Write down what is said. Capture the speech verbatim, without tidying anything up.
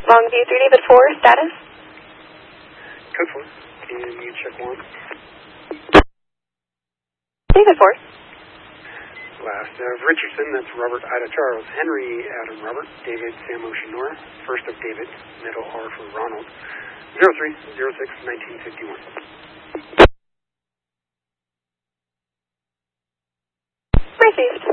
Longview three, David four, status? Code four. Can you check one? David four. Last of Richardson, that's Robert, Ida, Charles, Henry, Adam, Robert, David, Sam, Ocean, Nora, first of David, middle R for Ronald, zero three zero six nineteen fifty-one. Received.